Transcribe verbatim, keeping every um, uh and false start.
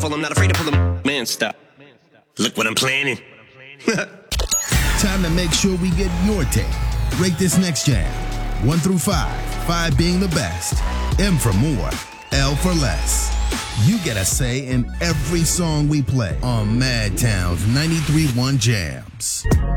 pull them, not afraid to pull them. Man, stop. Look what I'm planning. Time to make sure we get your take. Rate this next jam. One through five. Five being the best. M for more. L for less. You get a say in every song we play on Madtown's ninety-three point one Jams.